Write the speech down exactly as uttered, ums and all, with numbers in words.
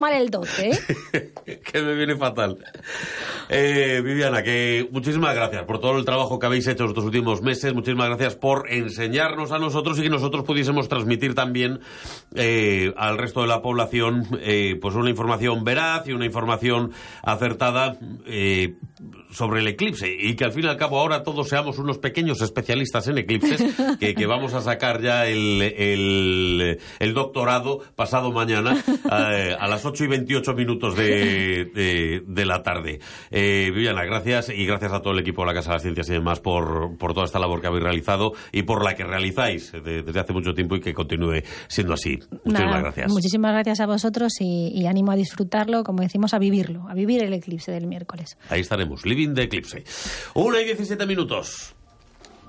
Mal el doce, ¿eh? Que me viene fatal. Eh, Viviana, que muchísimas gracias por todo el trabajo que habéis hecho estos últimos meses. Muchísimas gracias por enseñarnos a nosotros y que nosotros pudiésemos transmitir también eh, al resto de la población eh, pues una información veraz y una información acertada eh, sobre el eclipse. Y que al fin y al cabo ahora todos seamos unos pequeños especialistas en eclipses, que, que vamos a sacar ya el, el, el doctorado pasado mañana eh, a las ocho y veintiocho minutos de, de, de la tarde. Eh, Viviana, gracias, y gracias a todo el equipo de la Casa de las Ciencias y demás por, por toda esta labor que habéis realizado y por la que realizáis de, desde hace mucho tiempo y que continúe siendo así. Muchísimas Nada, gracias. Muchísimas gracias a vosotros y, y ánimo a disfrutarlo, como decimos, a vivirlo, a vivir el eclipse del miércoles. Ahí estaremos, Living the Eclipse. Una y diecisiete minutos.